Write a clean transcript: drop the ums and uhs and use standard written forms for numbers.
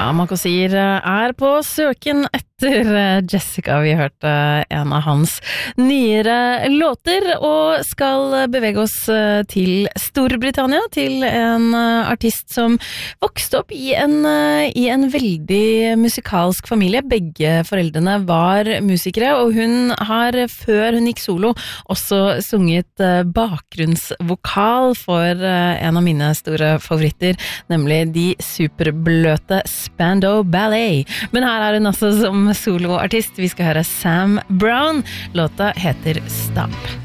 Ja, Makosir på søken etter Jessica. Vi hørte en av hans nyere låter, og skal bevege oss til Storbritannia, til en artist som vokste opp i en veldig musikalsk familie. Begge foreldrene var musikere, og hun har, før hun gikk solo, også sunget bakgrunnsvokal for en av mine store favoritter, nemlig de superbløte Spandau Ballet. Men her hun også som soloartist. Vi skal høre Sam Brown. Låta heter Stop.